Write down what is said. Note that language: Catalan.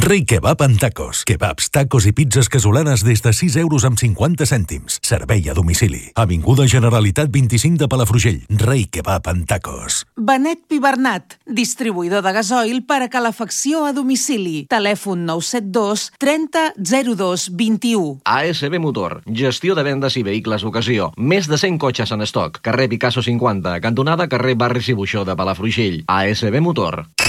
Rei Kebab en tacos. Kebabs, tacos i pizzas casolanes des de 6 euros amb 50 cèntims. Servei a domicili. Avinguda Generalitat 25 de Palafrugell. Rei Kebab en tacos. Benet Pi Bernat, distribuïdor de gasoil per a calefacció a domicili. Telèfon 972 30 02 21. ASB Motor, gestió de vendes i vehicles d'ocasió. Més de 100 cotxes en estoc. Carrer Picasso 50, cantonada carrer Barris i Buixó de Palafrugell. ASB Motor.